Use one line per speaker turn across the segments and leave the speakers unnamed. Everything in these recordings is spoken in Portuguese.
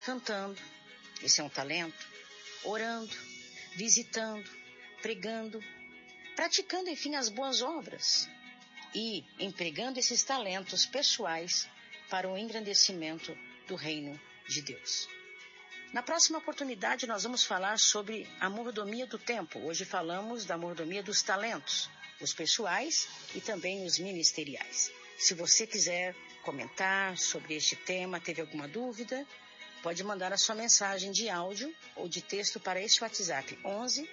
cantando, esse é um talento, orando, visitando, pregando, praticando, enfim, as boas obras e empregando esses talentos pessoais para o engrandecimento do reino de Deus. Na próxima oportunidade nós vamos falar sobre a mordomia do tempo. Hoje falamos da mordomia dos talentos, os pessoais e também os ministeriais. Se você quiser comentar sobre este tema, teve alguma dúvida, pode mandar a sua mensagem de áudio ou de texto para este WhatsApp 11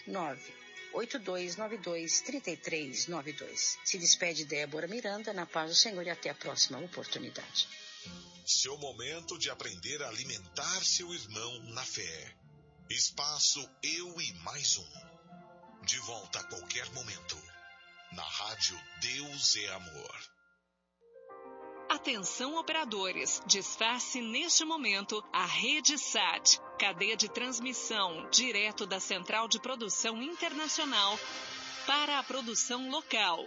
98292 3392. Se despede Débora Miranda, na paz do Senhor e até a próxima oportunidade.
Seu momento de aprender a alimentar seu irmão na fé. Espaço Eu e Mais Um. De volta a qualquer momento. Na rádio Deus é Amor.
Atenção operadores, desface neste momento a Rede SAT, cadeia de transmissão direto da Central de Produção Internacional para a produção local.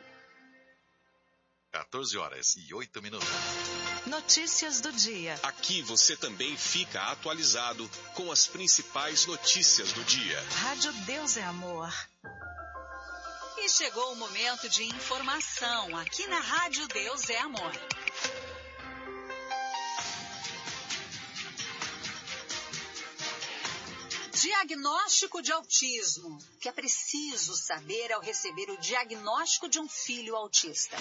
14h08.
Notícias do dia.
Aqui você também fica atualizado com as principais notícias do dia.
Rádio Deus é Amor. E chegou o momento de informação aqui na Rádio Deus é Amor. Diagnóstico de autismo. O que é preciso saber ao receber o diagnóstico de um filho autista?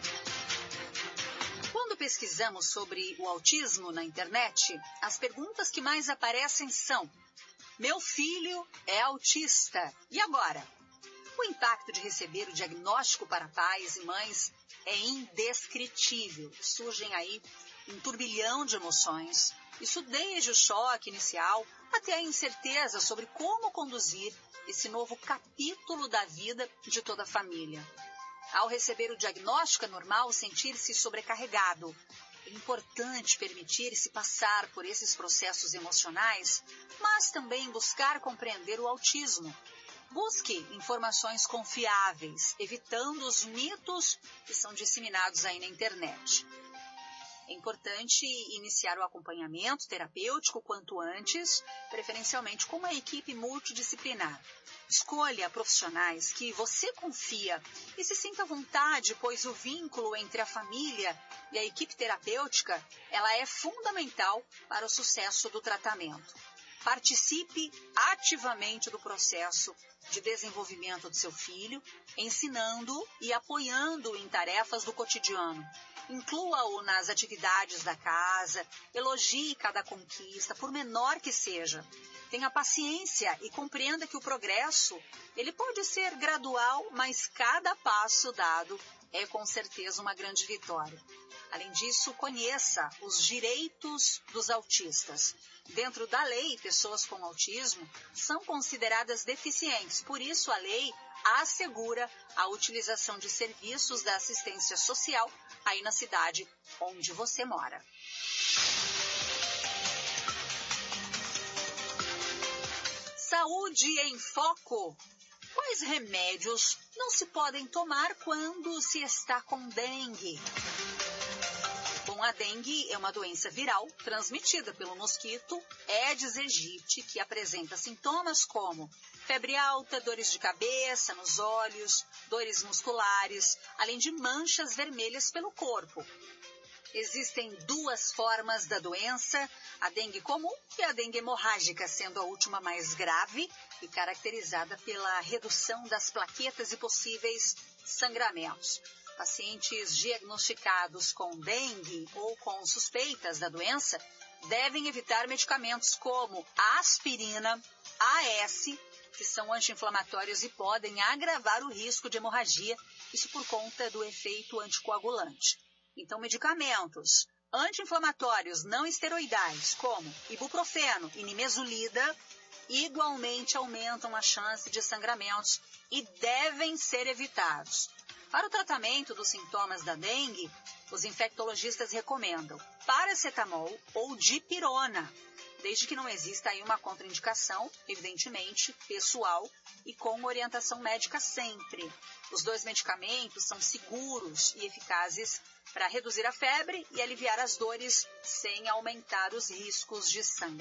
Quando pesquisamos sobre o autismo na internet, as perguntas que mais aparecem são: meu filho é autista, e agora? O impacto de receber o diagnóstico para pais e mães é indescritível. Surgem aí um turbilhão de emoções, isso desde o choque inicial até a incerteza sobre como conduzir esse novo capítulo da vida de toda a família. Ao receber o diagnóstico, é normal sentir-se sobrecarregado. É importante permitir-se passar por esses processos emocionais, mas também buscar compreender o autismo. Busque informações confiáveis, evitando os mitos que são disseminados aí na internet. É importante iniciar o acompanhamento terapêutico quanto antes, preferencialmente com uma equipe multidisciplinar. Escolha profissionais que você confia e se sinta à vontade, pois o vínculo entre a família e a equipe terapêutica, ela é fundamental para o sucesso do tratamento. Participe ativamente do processo de desenvolvimento do seu filho, ensinando e apoiando em tarefas do cotidiano. Inclua-o nas atividades da casa, elogie cada conquista, por menor que seja. Tenha paciência e compreenda que o progresso, ele pode ser gradual, mas cada passo dado é com certeza uma grande vitória. Além disso, conheça os direitos dos autistas. Dentro da lei, pessoas com autismo são consideradas deficientes. Por isso, a lei assegura a utilização de serviços da assistência social aí na cidade onde você mora. Saúde em Foco. Quais remédios não se podem tomar quando se está com dengue? Bom, a dengue é uma doença viral transmitida pelo mosquito Aedes aegypti, que apresenta sintomas como febre alta, dores de cabeça, nos olhos, dores musculares, além de manchas vermelhas pelo corpo. Existem duas formas da doença, a dengue comum e a dengue hemorrágica, sendo a última mais grave e caracterizada pela redução das plaquetas e possíveis sangramentos. Pacientes diagnosticados com dengue ou com suspeitas da doença devem evitar medicamentos como a aspirina, AS, que são anti-inflamatórios e podem agravar o risco de hemorragia, isso por conta do efeito anticoagulante. Então, medicamentos anti-inflamatórios não esteroidais, como ibuprofeno e nimesulida, igualmente aumentam a chance de sangramentos e devem ser evitados. Para o tratamento dos sintomas da dengue, os infectologistas recomendam paracetamol ou dipirona, desde que não exista aí uma contraindicação, evidentemente, pessoal e com orientação médica sempre. Os dois medicamentos são seguros e eficazes para reduzir a febre e aliviar as dores sem aumentar os riscos de sangramento.